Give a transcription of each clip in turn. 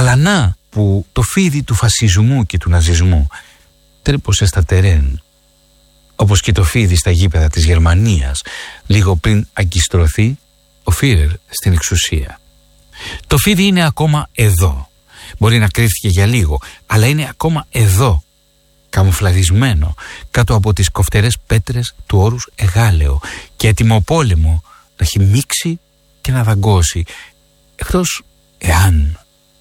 Αλλά να που το φίδι του φασισμού και του ναζισμού τρύπωσε στα τερέν, όπως και το φίδι στα γήπεδα της Γερμανίας λίγο πριν αγκιστρωθεί ο Φίρερ στην εξουσία. Το φίδι είναι ακόμα εδώ. Μπορεί να κρύφτηκε για λίγο, αλλά είναι ακόμα εδώ, καμουφλαδισμένο κάτω από τις κοφτερές πέτρες του όρους Εγάλεο και έτοιμο πόλεμο να χυμίξει και να δαγκώσει, εκτός εάν.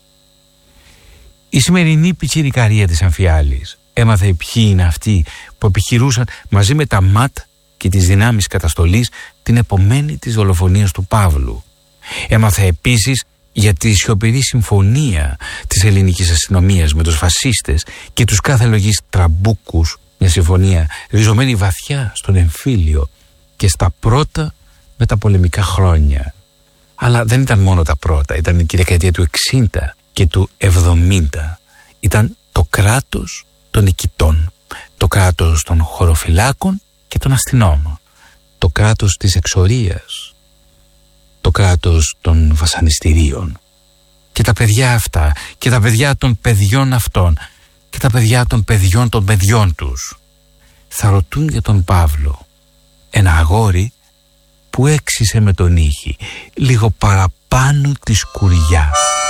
Η σημερινή πιτσιρικαρία της Αμφιάλης έμαθε ποιοι είναι αυτοί που επιχειρούσαν μαζί με τα ΜΑΤ και τις δυνάμεις καταστολής την επομένη της δολοφονίας του Παύλου. Έμαθε επίσης για τη σιωπηρή συμφωνία της ελληνικής αστυνομίας με τους φασίστες και τους κάθε λογής τραμπούκους, μια συμφωνία ριζωμένη βαθιά στον εμφύλιο και στα πρώτα μεταπολεμικά χρόνια. Αλλά δεν ήταν μόνο τα πρώτα, ήταν και η δεκαετία του 60 και του 70. Ήταν το κράτος των νικητών, το κράτος των χωροφυλάκων και των αστυνόμων, το κράτος της εξορίας, το κράτος των βασανιστήριων. Και τα παιδιά αυτά και τα παιδιά των παιδιών αυτών και τα παιδιά των παιδιών των παιδιών τους θα ρωτούν για τον Παύλο, ένα αγόρι που έξισε με τον ήχη λίγο παραπάνω τη σκουριά.